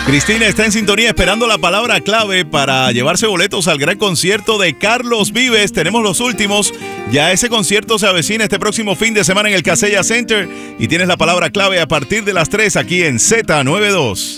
Cristina está en sintonía esperando la palabra clave para llevarse boletos al gran concierto de Carlos Vives. Tenemos los últimos. Ya ese concierto se avecina este próximo fin de semana en el Casella Center y tienes la palabra clave a partir de las 3 aquí en Z92.